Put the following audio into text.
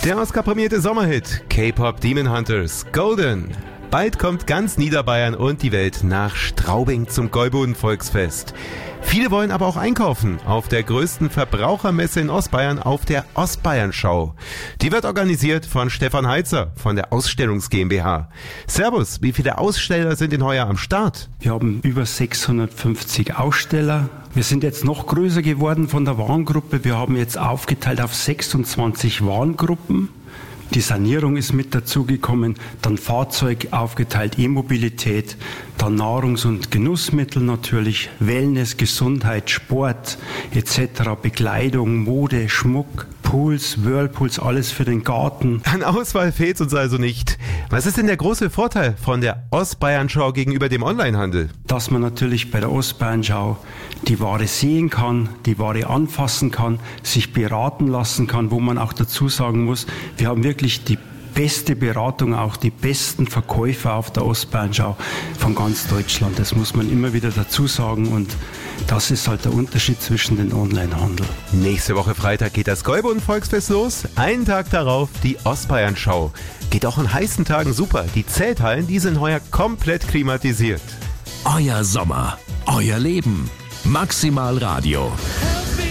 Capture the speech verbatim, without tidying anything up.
Der Oscar-prämierte Sommerhit K-Pop Demon Hunters Golden. Bald kommt ganz Niederbayern und die Welt nach Straubing zum Gäuboden-Volksfest. Viele wollen aber auch einkaufen auf der größten Verbrauchermesse in Ostbayern, auf der Ostbayern-Schau. Die wird organisiert von Stefan Heitzer von der Ausstellungs GmbH. Servus, wie viele Aussteller sind denn heuer am Start? Wir haben über sechshundertfünfzig Aussteller. Wir sind jetzt noch größer geworden von der Warengruppe. Wir haben jetzt aufgeteilt auf sechsundzwanzig Warengruppen. Die Sanierung ist mit dazugekommen, dann Fahrzeug aufgeteilt, E-Mobilität, dann Nahrungs- und Genussmittel natürlich, Wellness, Gesundheit, Sport et cetera, Bekleidung, Mode, Schmuck, Pools, Whirlpools, alles für den Garten. An Auswahl fehlt uns also nicht. Was ist denn der große Vorteil von der Ostbayern-Schau gegenüber dem Onlinehandel? Dass man natürlich bei der Ostbayern-Schau die Ware sehen kann, die Ware anfassen kann, sich beraten lassen kann, wo man auch dazu sagen muss, wir haben wirklich die beste Beratung, auch die besten Verkäufer auf der Ostbayern-Schau von ganz Deutschland. Das muss man immer wieder dazu sagen und das ist halt der Unterschied zwischen den Onlinehandel. Nächste Woche Freitag geht das Gäuboden-Volksfest los. Einen Tag darauf die Ostbayern-Schau. Geht auch an heißen Tagen super. Die Zelthallen, die sind heuer komplett klimatisiert. Euer Sommer, euer Leben. Maximal Radio.